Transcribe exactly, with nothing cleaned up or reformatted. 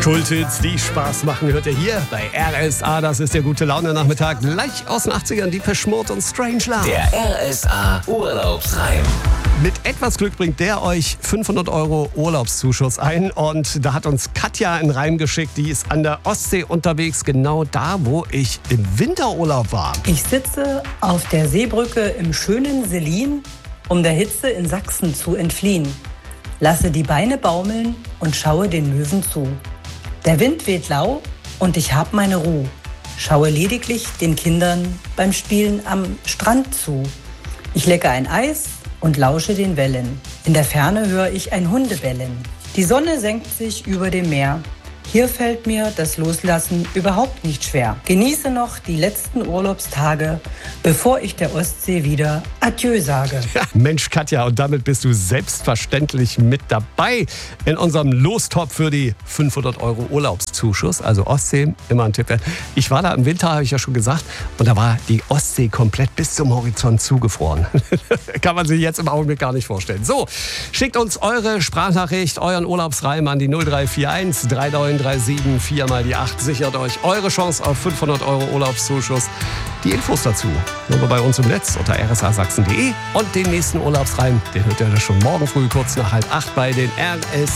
Kulthits, die Spaß machen, hört ihr hier bei R S A. Das ist der gute Laune-Nachmittag. Gleich aus den achtzigern, die Peschmod und Strangelove. Der R S A Urlaubsreim. Mit etwas Glück bringt der euch fünfhundert Euro Urlaubszuschuss ein. Und da hat uns Katja einen Reim geschickt. Die ist an der Ostsee unterwegs, genau da, wo ich im Winterurlaub war. Ich sitze auf der Seebrücke im schönen Selin, um der Hitze in Sachsen zu entfliehen. Lasse die Beine baumeln und schaue den Möwen zu. Der Wind weht lau und ich hab meine Ruhe. Schaue lediglich den Kindern beim Spielen am Strand zu. Ich lecke ein Eis und lausche den Wellen. In der Ferne höre ich ein Hundebellen. Die Sonne senkt sich über dem Meer. Hier fällt mir das Loslassen überhaupt nicht schwer. Genieße noch die letzten Urlaubstage, bevor ich der Ostsee wieder Adieu sage. Ja, Mensch, Katja, und damit bist du selbstverständlich mit dabei in unserem Lostopf für die fünfhundert Euro Urlaubszuschuss. Also Ostsee, immer ein Tipp. Ich war da im Winter, habe ich ja schon gesagt, und da war die Ostsee komplett bis zum Horizont zugefroren. Kann man sich jetzt im Augenblick gar nicht vorstellen. So, schickt uns eure Sprachnachricht, euren Urlaubsreim an die null drei vier eins drei neun drei sieben vier mal die acht. Sichert euch eure Chance auf fünfhundert Euro Urlaubszuschuss. Die Infos dazu nur bei uns im Netz unter r s a sachsen punkt d e. Und den nächsten Urlaubsreim, den hört ihr schon morgen früh kurz nach halb acht bei den R S